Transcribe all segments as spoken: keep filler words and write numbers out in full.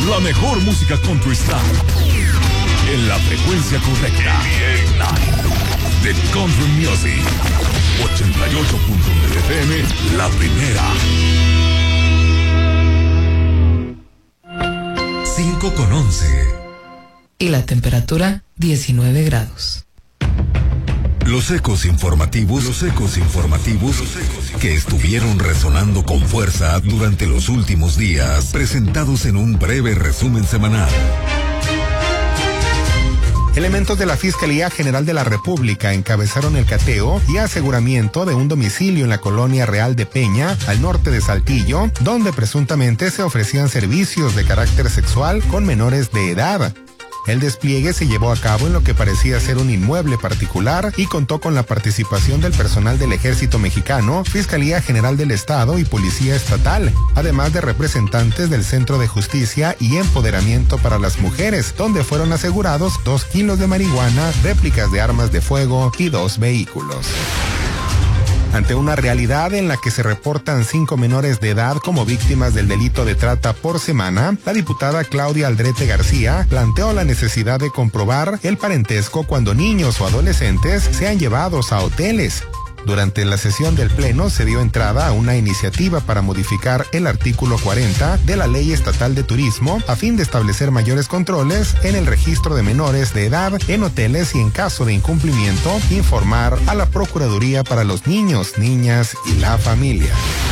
La mejor música country está en la frecuencia correcta. The Country Music. ochenta y ocho punto nueve F M, la primera. cinco con once. Y la temperatura, diecinueve grados. Los ecos informativos, los ecos informativos que estuvieron resonando con fuerza durante los últimos días, presentados en un breve resumen semanal. Elementos de la Fiscalía General de la República encabezaron el cateo y aseguramiento de un domicilio en la colonia Real de Peña, al norte de Saltillo, donde presuntamente se ofrecían servicios de carácter sexual con menores de edad. El despliegue se llevó a cabo en lo que parecía ser un inmueble particular y contó con la participación del personal del Ejército Mexicano, Fiscalía General del Estado y Policía Estatal, además de representantes del Centro de Justicia y Empoderamiento para las Mujeres, donde fueron asegurados dos kilos de marihuana, réplicas de armas de fuego y dos vehículos. Ante una realidad en la que se reportan cinco menores de edad como víctimas del delito de trata por semana, la diputada Claudia Aldrete García planteó la necesidad de comprobar el parentesco cuando niños o adolescentes sean llevados a hoteles. Durante la sesión del Pleno se dio entrada a una iniciativa para modificar el artículo cuarenta de la Ley Estatal de Turismo a fin de establecer mayores controles en el registro de menores de edad en hoteles y, en caso de incumplimiento, informar a la Procuraduría para los Niños, Niñas y la Familia.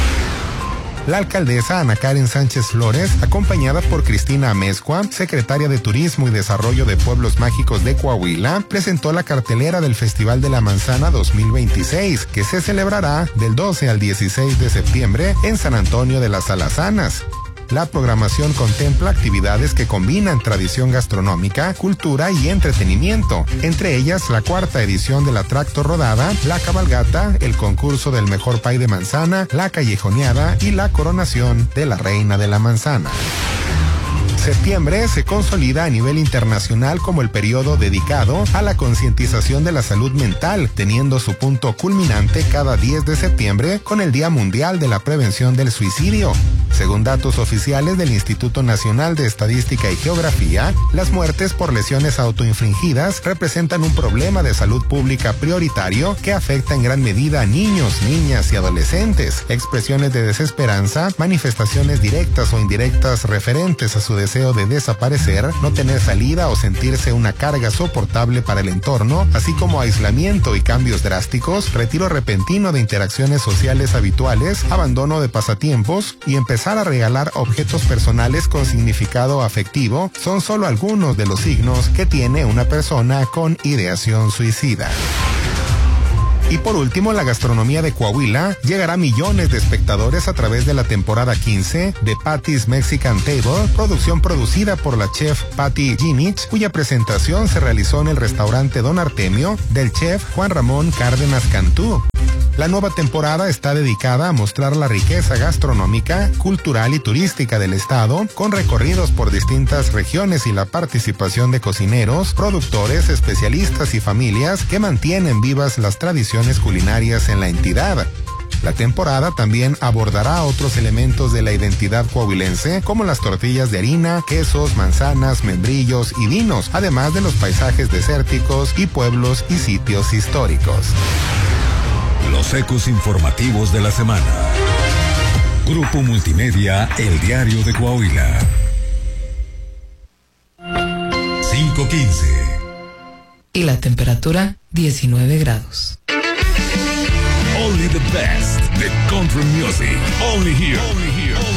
La alcaldesa Ana Karen Sánchez Flores, acompañada por Cristina Amezcua, secretaria de Turismo y Desarrollo de Pueblos Mágicos de Coahuila, presentó la cartelera del Festival de la Manzana dos mil veintiséis, que se celebrará del doce al dieciséis de septiembre en San Antonio de las Alazanas. La programación contempla actividades que combinan tradición gastronómica, cultura y entretenimiento, entre ellas la cuarta edición de la Tracto Rodada, la cabalgata, el concurso del mejor pay de manzana, la callejoneada y la coronación de la Reina de la Manzana. Septiembre se consolida a nivel internacional como el periodo dedicado a la concientización de la salud mental, teniendo su punto culminante cada diez de septiembre con el Día Mundial de la Prevención del Suicidio. Según datos oficiales del Instituto Nacional de Estadística y Geografía, las muertes por lesiones autoinfligidas representan un problema de salud pública prioritario que afecta en gran medida a niños, niñas y adolescentes. Expresiones de desesperanza, manifestaciones directas o indirectas referentes a su deseo de desaparecer, no tener salida o sentirse una carga soportable para el entorno, así como aislamiento y cambios drásticos, retiro repentino de interacciones sociales habituales, abandono de pasatiempos y empezar a regalar objetos personales con significado afectivo, son solo algunos de los signos que tiene una persona con ideación suicida. Y por último, la gastronomía de Coahuila llegará a millones de espectadores a través de la temporada quince de Patty's Mexican Table, producción producida por la chef Patty Ginich, cuya presentación se realizó en el restaurante Don Artemio del chef Juan Ramón Cárdenas Cantú. La nueva temporada está dedicada a mostrar la riqueza gastronómica, cultural y turística del estado, con recorridos por distintas regiones y la participación de cocineros, productores, especialistas y familias que mantienen vivas las tradiciones culinarias en la entidad. La temporada también abordará otros elementos de la identidad coahuilense, como las tortillas de harina, quesos, manzanas, membrillos y vinos, además de los paisajes desérticos y pueblos y sitios históricos. Los ecos informativos de la semana. Grupo Multimedia, El Diario de Coahuila. cinco quince. Y la temperatura, diecinueve grados. Only the best, the country music, only here, only here.